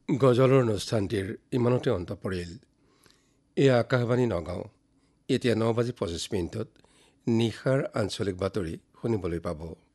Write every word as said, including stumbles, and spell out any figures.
গজলৰ অনুষ্ঠানটিৰ ইমানতে অন্ত পৰিল। এয়া আকাশবাণী নগাঁও। এতিয়া ন বাজি পঁচিছ মিনিটত নিশাৰ আঞ্চলিক বাতৰি শুনিবলৈ পাব।